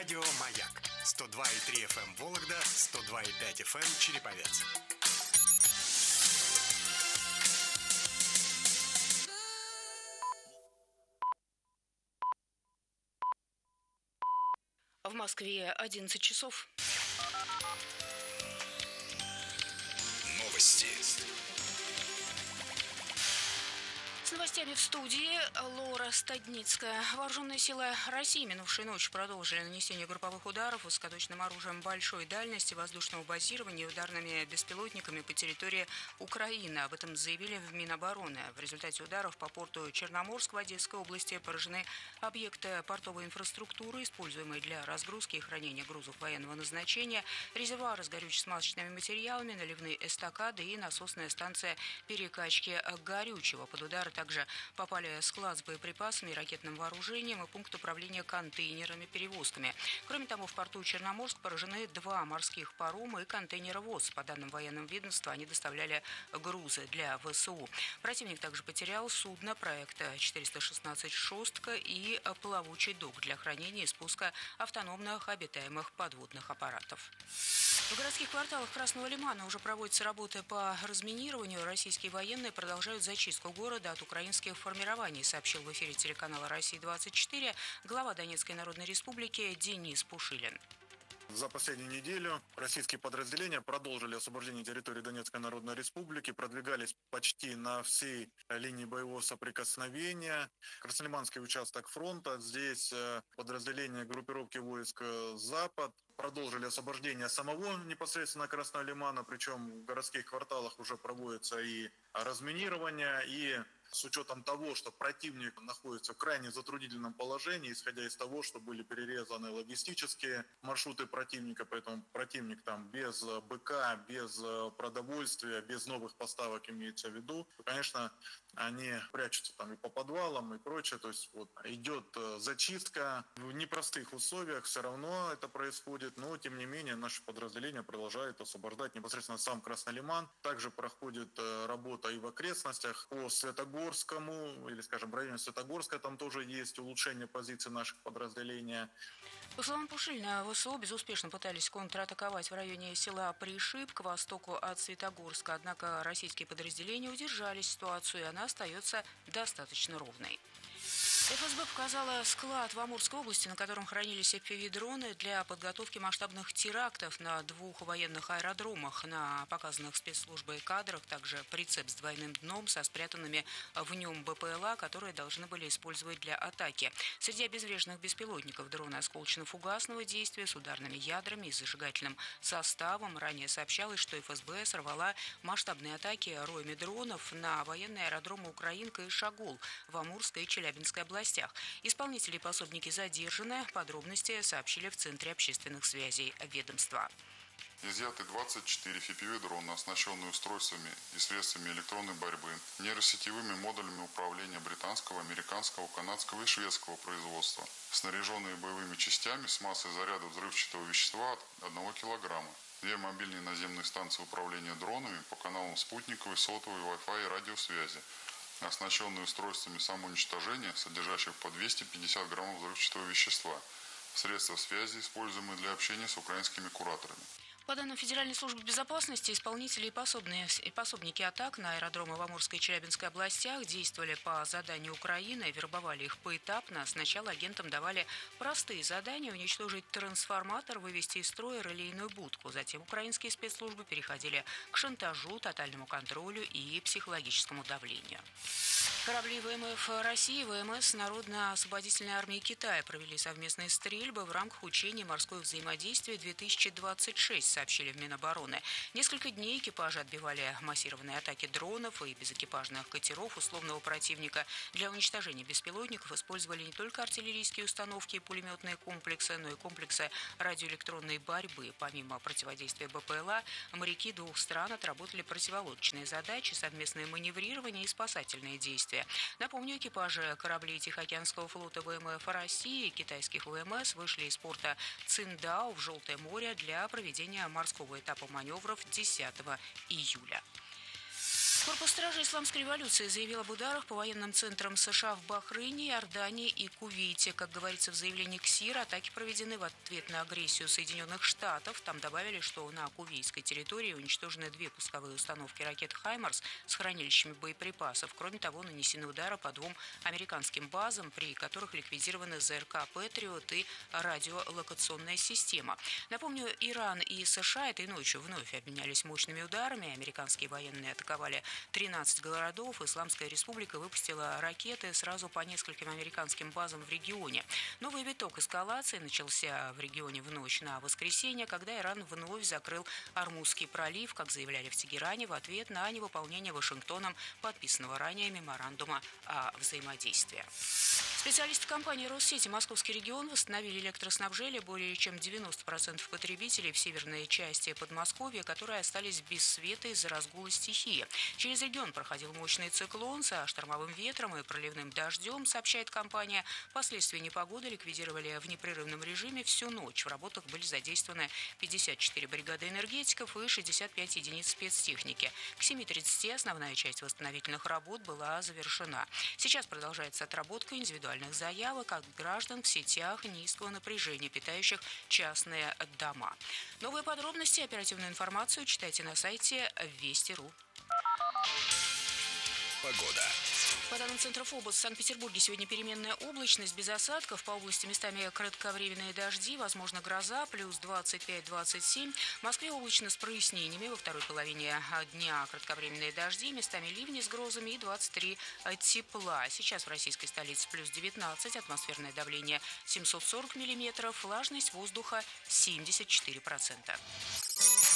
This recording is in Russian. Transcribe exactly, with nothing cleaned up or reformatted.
Радио «Маяк». сто два и три эф эм Вологда, сто два и пять эф эм Череповец. В Москве одиннадцать часов. Новости. С новостями в студии Лора Стадницкая. Вооруженные силы России минувшей ночью продолжили нанесение групповых ударов высокоточным оружием большой дальности, воздушного базирования и ударными беспилотниками по территории Украины. Об этом заявили в Минобороны. В результате ударов по порту Черноморск в Одесской области поражены объекты портовой инфраструктуры, используемые для разгрузки и хранения грузов военного назначения, резервуары с горюче-смазочными материалами, наливные эстакады и насосная станция перекачки горючего. Под удары также попали склад с боеприпасами и ракетным вооружением и пункт управления контейнерами-перевозками. Кроме того, в порту Черноморск поражены два морских парома и контейнеровоз. По данным военного ведомства, они доставляли грузы для ВСУ. Противник также потерял судно проекта четыреста шестнадцать «Шостка» и плавучий док для хранения и спуска автономных обитаемых подводных аппаратов. В городских кварталах Красного Лимана уже проводятся работы по разминированию. Российские военные продолжают зачистку города от украинских формирований, сообщил в эфире телеканала «Россия-двадцать четыре» глава Донецкой Народной Республики Денис Пушилин. За последнюю неделю российские подразделения продолжили освобождение территории Донецкой Народной Республики, продвигались почти на всей линии боевого соприкосновения. Краснолиманский участок фронта, здесь подразделения группировки войск «Запад» продолжили освобождение самого непосредственно Красного Лимана, причем в городских кварталах уже проводится и разминирование, и с учетом того, что противник находится в крайне затруднительном положении, исходя из того, что были перерезаны логистические маршруты противника, поэтому противник там без БК, без продовольствия, без новых поставок имеется в виду, то, конечно, они прячутся там и по подвалам и прочее, то есть вот идет зачистка в непростых условиях, все равно это происходит, но тем не менее наши подразделения продолжают освобождать непосредственно сам Красный Лиман. Также проходит работа и в окрестностях по Светогорскому, или, скажем, в районе Светогорска, там тоже есть улучшение позиций наших подразделений. По словам Пушилина, ВСУ безуспешно пытались контратаковать в районе села Пришиб к востоку от Светогорска, однако российские подразделения удержали ситуацию, и она остается достаточно ровной. эф эс бэ показала склад в Амурской области, на котором хранились эф пи ви-дроны для подготовки масштабных терактов на двух военных аэродромах. На показанных спецслужбой кадрах также прицеп с двойным дном со спрятанными в нем бэ пэ эл а, которые должны были использовать для атаки. Среди обезвреженных беспилотников дроны осколочно-фугасного действия с ударными ядрами и зажигательным составом. Ранее сообщалось, что эф эс бэ сорвала масштабные атаки роями дронов на военные аэродромы Украинка и Шагол в Амурской и Челябинской областях. Исполнители и пособники задержаны. Подробности сообщили в Центре общественных связей ведомства. Изъяты двадцать четыре эф пи ви-дрона, оснащенные устройствами и средствами электронной борьбы, нейросетевыми модулями управления британского, американского, канадского и шведского производства, снаряженные боевыми частями с массой заряда взрывчатого вещества от одного килограмма. Две мобильные наземные станции управления дронами по каналам спутниковой, сотовой, Wi-Fi и радиосвязи, оснащенные устройствами самоуничтожения, содержащих по двести пятьдесят граммов взрывчатого вещества, средства связи, используемые для общения с украинскими кураторами. По данным Федеральной службы безопасности, исполнители и, пособные, и пособники атак на аэродромы в Амурской и Челябинской областях действовали по заданию Украины, вербовали их поэтапно. Сначала агентам давали простые задания: уничтожить трансформатор, вывести из строя релейную будку. Затем украинские спецслужбы переходили к шантажу, тотальному контролю и психологическому давлению. Корабли вэ эм эф России и вэ эм эс Народно-освободительной армии Китая провели совместные стрельбы в рамках учений «Морское взаимодействие две тысячи двадцать шесть», сообщили в Минобороны. Несколько дней экипажи отбивали массированные атаки дронов и безэкипажных катеров условного противника. Для уничтожения беспилотников использовали не только артиллерийские установки и пулеметные комплексы, но и комплексы радиоэлектронной борьбы. Помимо противодействия бэ пэ эл а, моряки двух стран отработали противолодочные задачи, совместное маневрирование и спасательные действия. Напомню, экипажи кораблей Тихоокеанского флота вэ эм эф России и китайских вэ эм эс вышли из порта Циндао в Желтое море для проведения морского этапа маневров десятого июля. Корпус стражи Исламской революции заявил об ударах по военным центрам США в Бахрейне, Иордании и Кувейте. Как говорится в заявлении КСИР, атаки проведены в ответ на агрессию Соединенных Штатов. Там добавили, что на кувейтской территории уничтожены две пусковые установки ракет «Хаймарс» с хранилищами боеприпасов. Кроме того, нанесены удары по двум американским базам, при которых ликвидированы ЗРК «Патриот» и радиолокационная система. Напомню, Иран и США этой ночью вновь обменялись мощными ударами. Американские военные атаковали тринадцать городов. Исламская республика выпустила ракеты сразу по нескольким американским базам в регионе. Новый виток эскалации начался в регионе в ночь на воскресенье, когда Иран вновь закрыл Ормузский пролив, как заявляли в Тегеране, в ответ на невыполнение Вашингтоном подписанного ранее меморандума о взаимодействии. Специалисты компании «Россети» Московский регион восстановили электроснабжение более чем девяносто процентов потребителей в северной части Подмосковья, которые остались без света из-за разгула стихии. Через регион проходил мощный циклон со штормовым ветром и проливным дождем, сообщает компания. Последствия непогоды ликвидировали в непрерывном режиме всю ночь. В работах были задействованы пятьдесят четыре бригады энергетиков и шестьдесят пять единиц спецтехники. К семи тридцати основная часть восстановительных работ была завершена. Сейчас продолжается отработка индивидуальных заявок от граждан в сетях низкого напряжения, питающих частные дома. Новые подробности и оперативную информацию читайте на сайте Вести точка ру. Погода. По данным Центра ФОБОС, в Санкт-Петербурге сегодня переменная облачность без осадков. По области местами кратковременные дожди, возможно гроза, плюс двадцать пять - двадцать семь. В Москве облачно с прояснениями. Во второй половине дня кратковременные дожди, местами ливни с грозами и двадцать три тепла. Сейчас в российской столице плюс девятнадцать, атмосферное давление семьсот сорок миллиметров, влажность воздуха семьдесят четыре процента.